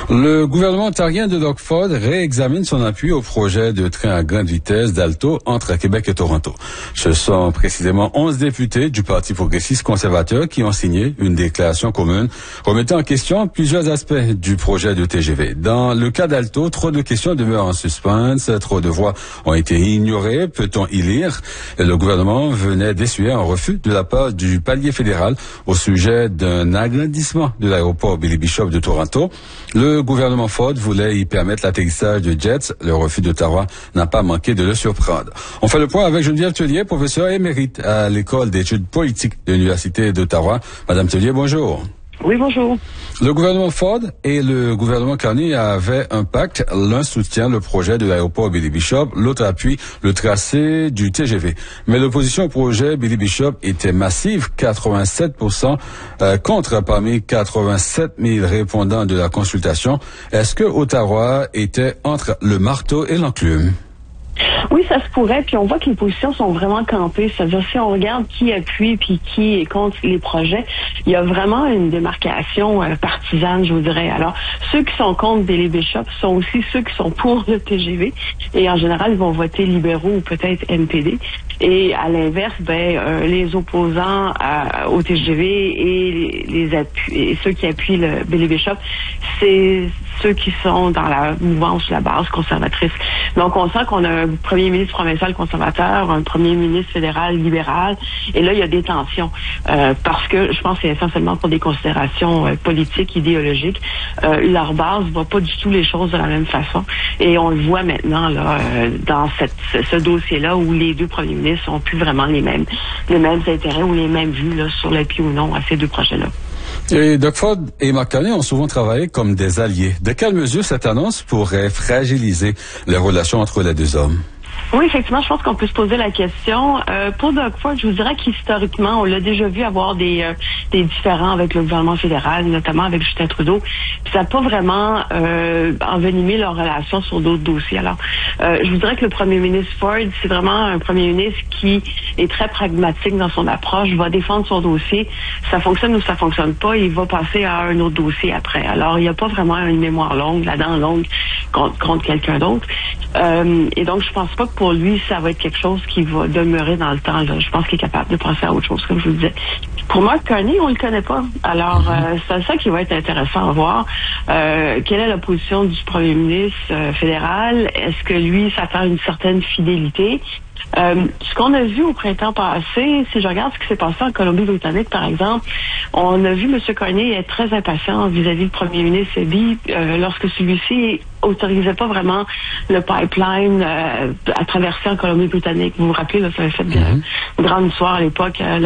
Le gouvernement ontarien de Doug Ford réexamine son appui au projet de train à grande vitesse d'Alto entre Québec et Toronto. Ce sont précisément 11 députés du Parti progressiste conservateur qui ont signé une déclaration commune remettant en question plusieurs aspects du projet de TGV. Dans le cas d'Alto, trop de questions demeurent en suspens, trop de voix ont été ignorées, peut-on y lire? Le gouvernement venait d'essuyer un refus de la part du palier fédéral au sujet d'un agrandissement de l'aéroport Billy Bishop de Toronto. Le gouvernement Ford voulait y permettre l'atterrissage de jets. Le refus d'Ottawa n'a pas manqué de le surprendre. On fait le point avec Geneviève Tellier, professeure émérite à l'École d'études politiques de l'Université d'Ottawa. Madame Tellier, bonjour. Oui, bonjour. Le gouvernement Ford et le gouvernement Carney avaient un pacte. L'un soutient le projet de l'aéroport Billy Bishop, l'autre appuie le tracé du TGV. Mais l'opposition au projet Billy Bishop était massive, 87% contre parmi 87 000 répondants de la consultation. Est-ce que Ottawa était entre le marteau et l'enclume? Oui, ça se pourrait, puis on voit que les positions sont vraiment campées. C'est-à-dire, si on regarde qui appuie puis qui est contre les projets, il y a vraiment une démarcation partisane, je vous dirais. Alors, ceux qui sont contre Billy Bishop sont aussi ceux qui sont pour le TGV, et en général, ils vont voter libéraux ou peut-être NPD. Et à l'inverse, les opposants au TGV et ceux qui appuient le Billy Bishop, c'est ceux qui sont dans la mouvance, la base conservatrice. Donc, on sent qu'on a un premier ministre provincial conservateur, un premier ministre fédéral libéral, et là, il y a des tensions. Parce que, je pense que c'est essentiellement pour des considérations politiques, idéologiques. Leur base ne voit pas du tout les choses de la même façon. Et on le voit maintenant, là, dans ce dossier-là, où les deux premiers ministres n'ont plus vraiment les mêmes intérêts ou les mêmes vues là, sur l'appui ou non à ces deux projets-là. Et Doug Ford et Mark Carney ont souvent travaillé comme des alliés. De quelle mesure cette annonce pourrait fragiliser les relations entre les deux hommes? Oui, effectivement, je pense qu'on peut se poser la question. Pour Doug Ford, je vous dirais qu'historiquement, on l'a déjà vu avoir des différends avec le gouvernement fédéral, notamment avec Justin Trudeau. Puis ça n'a pas vraiment envenimé leurs relations sur d'autres dossiers. Alors, je vous dirais que le premier ministre Ford, c'est vraiment un premier ministre qui est très pragmatique dans son approche, va défendre son dossier. Ça fonctionne ou ça fonctionne pas, il va passer à un autre dossier après. Alors, il n'y a pas vraiment une mémoire longue, la dent longue contre quelqu'un d'autre. Et donc, je pense pas que pour lui, ça va être quelque chose qui va demeurer dans le temps. Là. Je pense qu'il est capable de penser à autre chose, comme je vous disais. Pour Mark Carney, on le connaît pas. Alors, c'est ça qui va être intéressant à voir. Quelle est la position du premier ministre fédéral? Est-ce que lui s'attend à une certaine fidélité? Ce qu'on a vu au printemps passé, si je regarde ce qui s'est passé en Colombie-Britannique, par exemple, on a vu M. Carney être très impatient vis-à-vis du premier ministre Ebi lorsque celui-ci autorisait pas vraiment le pipeline à traverser en Colombie-Britannique. Vous vous rappelez, là, ça avait fait une grande histoire à l'époque.